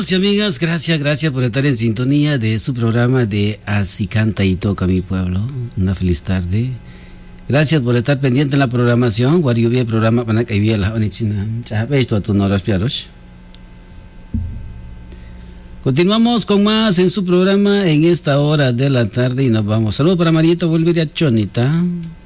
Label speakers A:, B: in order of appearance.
A: amigos y amigas, gracias por estar en sintonía de su programa de Así canta y toca mi pueblo. Una feliz tarde. Gracias por estar pendiente en la programación. Guariubia programa para que vea la onichina. Esto a tu noras piaros. Continuamos con más en su programa en esta hora de la tarde y nos vamos. Saludos para Marieta Volvería Chonita.